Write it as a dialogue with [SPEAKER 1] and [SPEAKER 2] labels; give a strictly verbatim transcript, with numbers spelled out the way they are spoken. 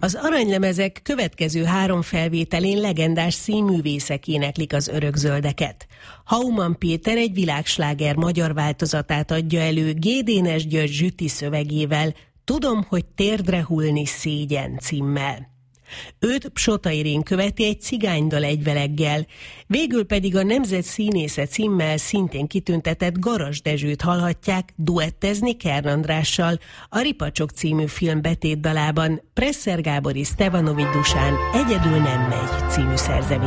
[SPEAKER 1] Az aranylemezek következő három felvételén legendás színművészek éneklik az örökzöldeket. Hauman Péter egy világsláger magyar változatát adja elő G. Dénes György Zsüti szövegével, Tudom, hogy térdre hullni szégyen címmel. Őt Psota Irén követi egy cigánydal egyveleggel, végül pedig a Nemzet Színésze címmel szintén kitüntetett Garas Dezsőt hallhatják duettezni Kern Andrással a Ripacsok című film betétdalában Presser Gábor és Stevanovics Dusán Egyedül nem megy című szerzemény.